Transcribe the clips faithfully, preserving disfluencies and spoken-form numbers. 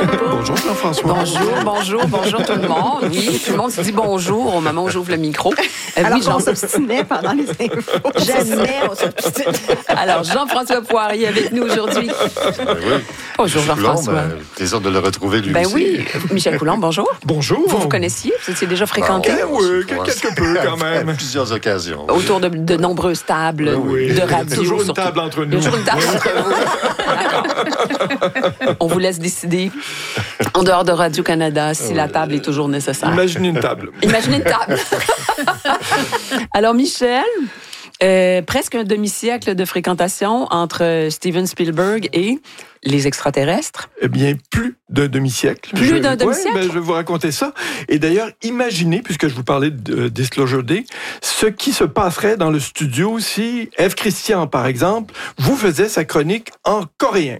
Bonjour Jean-François. Bonjour, bonjour, bonjour tout le monde. Oui, tout le monde se dit bonjour au moment où j'ouvre le micro. Euh, Alors oui, Jean... on s'obstinait pendant les infos. Jamais on s'obstine. Alors, Jean-François Poirier avec nous aujourd'hui. Ben oui. Bonjour Jean-François. Ben, plaisir de le retrouver lui ben aussi. oui, Michel Coulomb, bonjour. Bonjour. Vous vous connaissiez? Vous étiez déjà fréquenté? Ben, oui, quelque peu quand même. À plusieurs occasions. Autour de, de nombreuses tables oui. de radio. Toujours une surtout. table entre nous. Toujours une table entre vous. On vous laisse décider, en dehors de Radio-Canada, si oui. la table est toujours nécessaire. Imaginez une table. Imaginez une table. Alors, Michel, euh, presque un demi-siècle de fréquentation entre Steven Spielberg et les extraterrestres. Eh bien, plus d'un demi-siècle. Plus je... d'un demi-siècle? Ouais, ben, je vais vous raconter ça. Et d'ailleurs, imaginez, puisque je vous parlais de Disclosure Day, ce qui se passerait dans le studio si Ève Christian, par exemple, vous faisait sa chronique en coréen.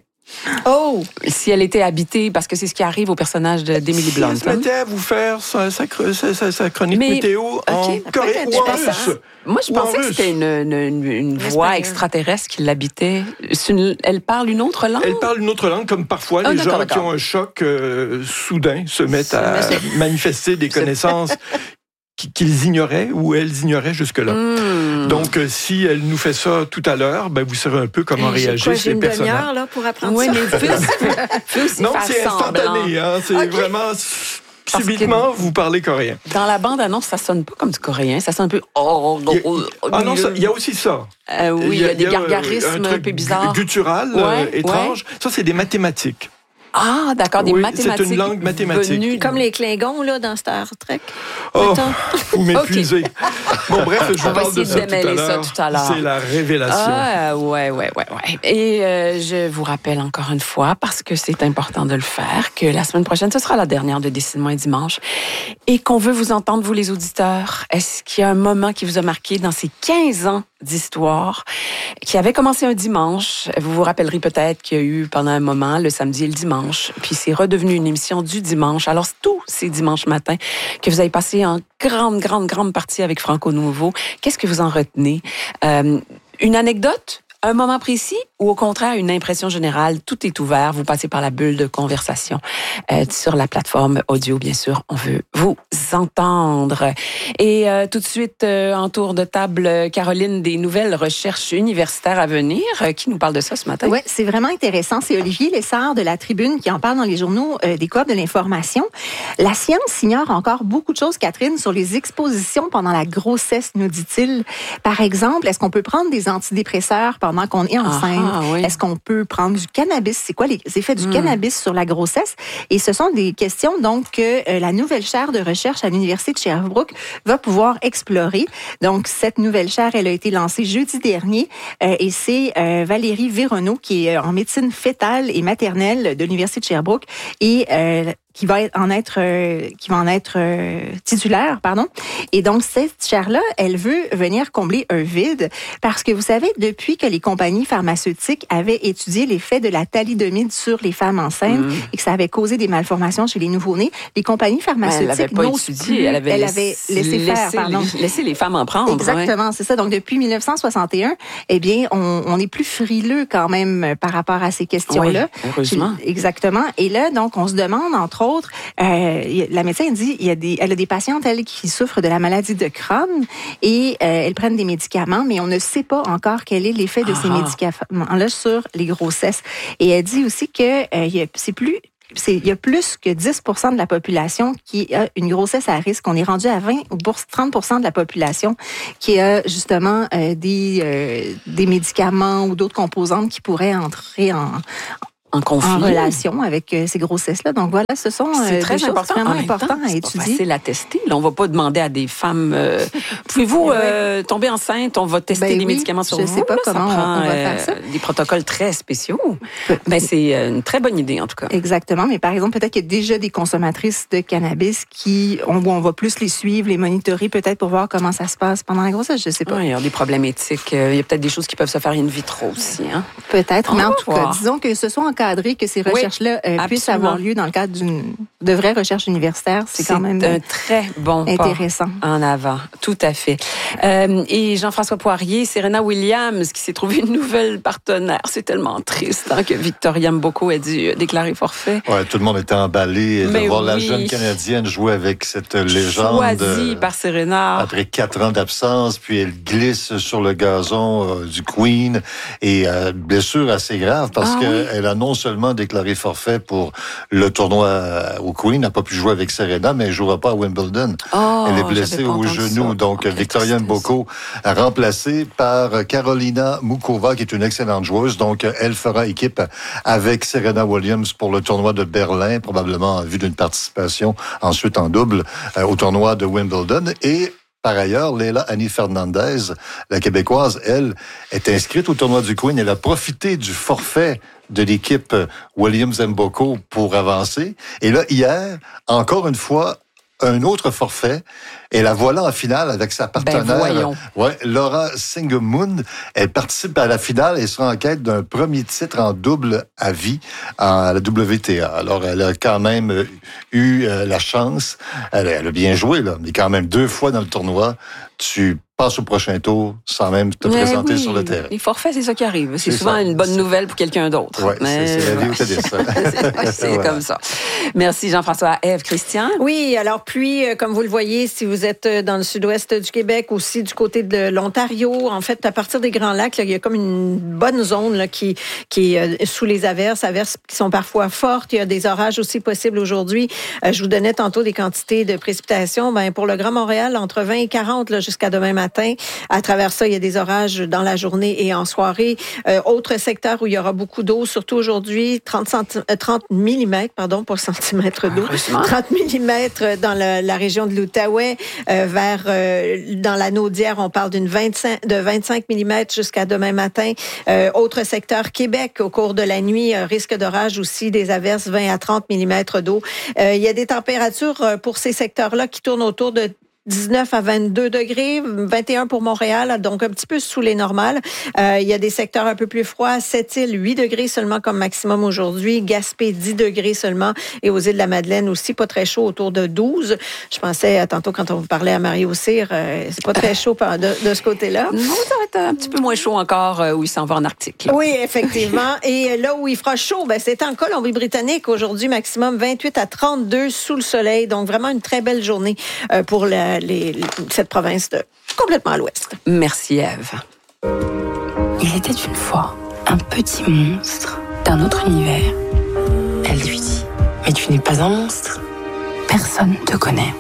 Oh! Si elle était habitée, parce que c'est ce qui arrive au personnage d'Emily Blunt. Si elle se mettait à vous faire sa, sa, sa, sa chronique Mais, météo okay, en coréen ou en russe. Moi, je pensais que c'était une, une, une, une voix extraterrestre qui l'habitait. Une, elle parle une autre langue? Elle parle une autre langue, comme parfois oh, les gens qui ont un choc euh, soudain se mettent à manifester des connaissances qu'ils ignoraient ou elles ignoraient jusque-là. Mm. Donc, euh, si elle nous fait ça tout à l'heure, ben, vous saurez un peu comment hey, réagissent quoi, les personnages. J'ai une demi-heure là, pour apprendre oui, ça. Mais faut aussi non, faire c'est instantané. Hein, c'est okay. vraiment... Parce Subitement, vous parlez coréen. Dans la bande-annonce, ça sonne pas comme du coréen. Ça sonne un peu... Il y a, ah non, il y a aussi ça. Euh, oui, il y, y a des gargarismes un, un peu bizarres. Guttural, ouais, euh, étrange. Ouais. Ça, c'est des mathématiques. Ah, d'accord, des oui, mathématiques. C'est une langue mathématique. Venues... Comme les Klingons, là, dans Star Trek. Oh, vous m'épuisez. Okay. Bon, bref, je vous parle de ça tout, ça tout à l'heure. C'est la révélation. Ah, ouais, ouais, ouais, ouais. Et euh, je vous rappelle encore une fois, parce que c'est important de le faire, que la semaine prochaine, ce sera la dernière de Dessine-moi dimanche, et qu'on veut vous entendre, vous les auditeurs. Est-ce qu'il y a un moment qui vous a marqué dans ces quinze ans d'histoire, qui avait commencé un dimanche? Vous vous rappellerez peut-être qu'il y a eu pendant un moment le samedi et le dimanche, puis c'est redevenu une émission du dimanche. Alors, c'est tous ces dimanches matins que vous avez passé en grande, grande, grande partie avec Franco Nouveau. Qu'est-ce que vous en retenez? Euh, une anecdote? Un moment précis ou au contraire une impression générale? Tout est ouvert. Vous passez par la bulle de conversation euh, sur la plateforme audio, bien sûr. On veut vous entendre. Et euh, tout de suite, euh, en tour de table, Caroline, des nouvelles recherches universitaires à venir. Euh, qui nous parle de ça ce matin? Oui, c'est vraiment intéressant. C'est Olivier Lessard de La Tribune qui en parle dans les journaux euh, des coop de l'information. La science ignore encore beaucoup de choses, Catherine, sur les expositions pendant la grossesse, nous dit-il. Par exemple, est-ce qu'on peut prendre des antidépresseurs pendant qu'on est enceinte? Ah, oui. Est-ce qu'on peut prendre du cannabis? C'est quoi les effets du mmh. cannabis sur la grossesse? Et ce sont des questions donc que euh, la nouvelle chaire de recherche à l'Université de Sherbrooke va pouvoir explorer. Donc, cette nouvelle chaire, elle a été lancée jeudi dernier euh, et c'est euh, Valérie Véronneau qui est en médecine fœtale et maternelle de l'Université de Sherbrooke et euh, qui va en être euh, qui va en être euh, titulaire, pardon. Et donc cette chaire-là, elle veut venir combler un vide parce que vous savez, depuis que les compagnies pharmaceutiques avaient étudié l'effet de la thalidomide sur les femmes enceintes mmh. et que ça avait causé des malformations chez les nouveau-nés, les compagnies pharmaceutiques elle avait pas étudié, plus, elle avait, elle avait laissé, laissé faire, pardon. Laisser les femmes en prendre. Exactement, ouais. c'est ça. Donc depuis dix-neuf cent soixante et un, eh bien, on, on est plus frileux quand même par rapport à ces questions-là. Oui, heureusement. Exactement. Et là, donc, on se demande entre autres, euh, la médecin dit, il y a des, elle a des patientes elle qui souffrent de la maladie de Crohn et euh, elles prennent des médicaments, mais on ne sait pas encore quel est l'effet de ah. ces médicaments-là sur les grossesses. Et elle dit aussi que euh, c'est plus C'est, il y a plus que dix pour cent de la population qui a une grossesse à risque. On est rendu à vingt ou trente pour cent de la population qui a justement euh, des, euh, des médicaments ou d'autres composantes qui pourraient entrer en, En, conflit. en relation avec euh, ces grossesses-là. Donc voilà, ce sont euh, c'est très des important. choses vraiment en importantes temps, à c'est étudier. C'est pas facile à tester. Là, on va pas demander à des femmes euh, pouvez-vous euh, tomber enceinte, on va tester ben des oui, médicaments sur je vous. Je sais pas là, comment ça prend, on va faire ça. Euh, des protocoles très spéciaux. Ben c'est une très bonne idée en tout cas. Exactement, mais par exemple, peut-être qu'il y a déjà des consommatrices de cannabis qui on, on va plus les suivre, les monitorer peut-être pour voir comment ça se passe pendant la grossesse, je sais pas. Ouais, il y a des problèmes éthiques, il y a peut-être des choses qui peuvent se faire in vitro aussi, hein. Peut-être, on mais en tout voir. cas, disons que ce soit encadrer que ces recherches-là oui, euh, puissent avoir lieu dans le cadre d'une de vraies recherches universitaires. C'est, c'est quand même un très bon intéressant. Pas en avant, tout à fait. Euh, et Jean-François Poirier, Serena Williams qui s'est trouvé une nouvelle partenaire. C'est tellement triste hein, que Victoria Mboko ait dû déclarer forfait. Ouais, tout le monde était emballé Mais de voir oui. la jeune Canadienne jouer avec cette légende. Choisie par Serena. Après quatre ans d'absence, puis elle glisse sur le gazon euh, du Queen et euh, blessure assez grave parce ah, qu'elle oui. a non seulement déclaré forfait pour le tournoi au Queen, n'a pas pu jouer avec Serena, mais elle ne jouera pas à Wimbledon. Oh, elle est blessée au genou, ça. donc oh, Victoria Mboko remplacée par Carolina Mukova, qui est une excellente joueuse. Donc, elle fera équipe avec Serena Williams pour le tournoi de Berlin, probablement en vue d'une participation ensuite en double euh, au tournoi de Wimbledon. Et par ailleurs, Leila Annie Fernandez, la Québécoise, elle, est inscrite au tournoi du Queen. Elle a profité du forfait de l'équipe Williams-Mboko pour avancer. Et là, hier, encore une fois, un autre forfait. Et la voilà en finale avec sa partenaire, ben ouais, Laura Singemund. Elle participe à la finale et sera en quête d'un premier titre en double à vie à la W T A. Alors, elle a quand même eu euh, la chance. Elle, elle a bien joué, là, mais quand même deux fois dans le tournoi, tu passes au prochain tour sans même te mais présenter oui, sur le terrain. Les forfaits, c'est ça qui arrive. C'est, c'est souvent ça. une bonne nouvelle pour quelqu'un d'autre. Oui, mais c'est, c'est la vie au tennis. c'est, c'est voilà. Comme ça. Merci Jean-François. Ève, Christian? Oui, alors pluie, comme vous le voyez, si vous êtes dans le sud-ouest du Québec, aussi du côté de l'Ontario, en fait, à partir des Grands Lacs, là, il y a comme une bonne zone là, qui, qui est sous les averses, averses qui sont parfois fortes. Il y a des orages aussi possibles aujourd'hui. Euh, je vous donnais tantôt des quantités de précipitations. Ben, pour le Grand Montréal, entre vingt et quarante là, jusqu'à demain matin. À travers ça, il y a des orages dans la journée et en soirée. Euh, autre secteur où il y aura beaucoup d'eau, surtout aujourd'hui, trente, centim- trente millimètres, pardon, pas centimètres d'eau, trente millimètres dans la, la région de l'Outaouais, euh, vers euh, dans la Naudière, on parle d'une vingt-cinq, de vingt-cinq millimètres jusqu'à demain matin. Euh, autre secteur, Québec, au cours de la nuit, euh, risque d'orage aussi, des averses, vingt à trente millimètres d'eau. Euh, il y a des températures euh, pour ces secteurs-là qui tournent autour de dix-neuf à vingt-deux degrés, vingt et un pour Montréal, donc un petit peu sous les normales. Euh, il y a des secteurs un peu plus froids. Sept-Îles, huit degrés seulement comme maximum aujourd'hui. Gaspé, dix degrés seulement. Et aux îles de la Madeleine aussi, pas très chaud, autour de douze. Je pensais, tantôt, quand on vous parlait à Marie-Auxire, euh, c'est pas très chaud de, de ce côté-là. Non, ça va être un petit peu moins chaud encore euh, où il s'en va en Arctique. Là. Oui, effectivement. Et là où il fera chaud, ben, c'est en Colombie-Britannique. Aujourd'hui, maximum vingt-huit à trente-deux sous le soleil. Donc, vraiment une très belle journée euh, pour la Les, les, cette province de, complètement à l'ouest. Merci, Ève. Il était une fois un petit monstre d'un autre univers. Elle lui dit, mais tu n'es pas un monstre. Personne ne te connaît.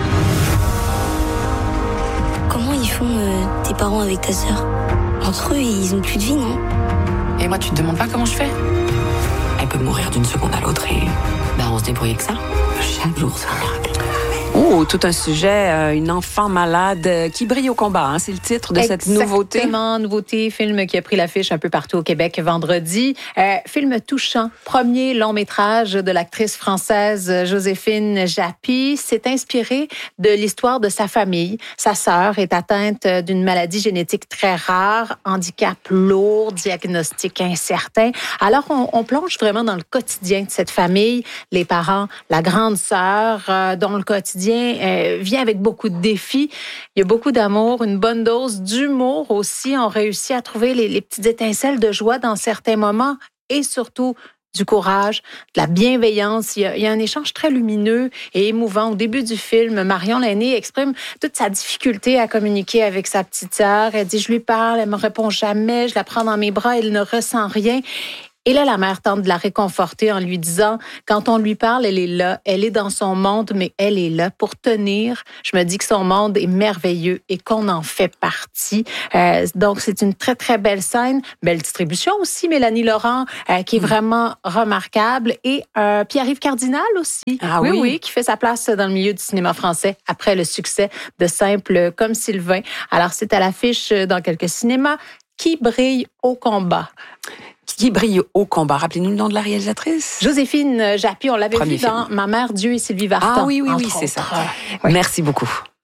Comment ils font euh, tes parents avec ta sœur? Entre eux, ils ont plus de vie, non? Et moi, tu te demandes pas comment je fais? Elle peut mourir d'une seconde à l'autre et ben, on se débrouille avec ça. Chaque jour, c'est un miracle. Oh, tout un sujet, euh, une enfant malade euh, qui brille au combat, hein, c'est le titre de Exactement, cette nouveauté. Exactement, nouveauté, film qui a pris l'affiche un peu partout au Québec vendredi. Euh, film touchant, premier long métrage de l'actrice française Joséphine Japy. C'est inspiré de l'histoire de sa famille. Sa sœur est atteinte d'une maladie génétique très rare, handicap lourd, diagnostic incertain. Alors, on, on plonge vraiment dans le quotidien de cette famille, les parents, la grande sœur, euh, dont le quotidien Euh, vient avec beaucoup de défis. Il y a beaucoup d'amour, une bonne dose d'humour aussi. On réussit à trouver les, les petites étincelles de joie dans certains moments et surtout du courage, de la bienveillance. Il y a, il y a un échange très lumineux et émouvant. Au début du film, Marion l'aînée exprime toute sa difficulté à communiquer avec sa petite sœur. Elle dit, je lui parle, elle me répond jamais, je la prends dans mes bras, elle ne ressent rien. Et là, la mère tente de la réconforter en lui disant, quand on lui parle, elle est là, elle est dans son monde, mais elle est là pour tenir. Je me dis que son monde est merveilleux et qu'on en fait partie. Euh, donc, c'est une très, très belle scène. Belle distribution aussi, Mélanie Laurent, euh, qui est vraiment remarquable. Et euh, Pierre-Yves Cardinal aussi. Ah oui, oui? oui, qui fait sa place dans le milieu du cinéma français après le succès de Simple comme Sylvain. Alors, c'est à l'affiche dans quelques cinémas. Qui brille au combat? Qui brille au combat. Rappelez-nous le nom de la réalisatrice. Joséphine Japy, on l'avait Premier vu dans film. Ma mère Dieu et Sylvie Vartan. Ah oui, oui, oui, entre c'est ça. autres. Oui. Merci beaucoup.